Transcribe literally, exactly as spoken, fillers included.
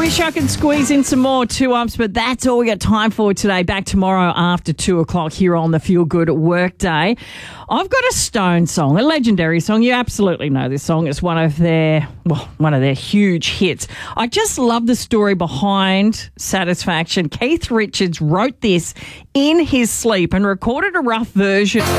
wish I could squeeze in some more two ups, but that's all we got time for today. Back tomorrow after two o'clock here on the Feel Good Workday. I've got a Stone song, a legendary song. You absolutely know this song. It's one of their, well, one of their huge hits. I just love the story behind Satisfaction. Keith Richards wrote this in his sleep and recorded a rough version.